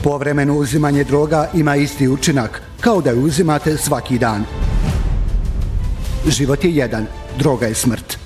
Povremeno uzimanje droga ima isti učinak, kao da je uzimate svaki dan. Život je jedan, droga je smrt.